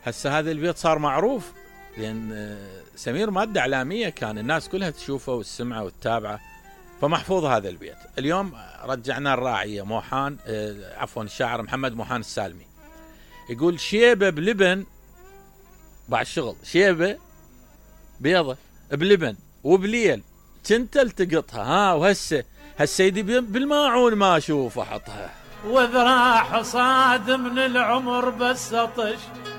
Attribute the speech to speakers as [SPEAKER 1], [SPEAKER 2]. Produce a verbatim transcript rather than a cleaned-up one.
[SPEAKER 1] هسه هذا البيت صار معروف لأن سمير مادة إعلامية، كان الناس كلها تشوفه والسمعه والتابعه، فمحفوظ هذا البيت. اليوم رجعنا الراعية موحان، عفوا الشاعر محمد موحان السالمي يقول شيبة بلبن بعد شغل، شيبة بيضة بلبن وبليل كنت التقطها، ها وهسه هالسيدي بالماعون ما اشوف احطها،
[SPEAKER 2] وذراع حصاد من العمر بس اطش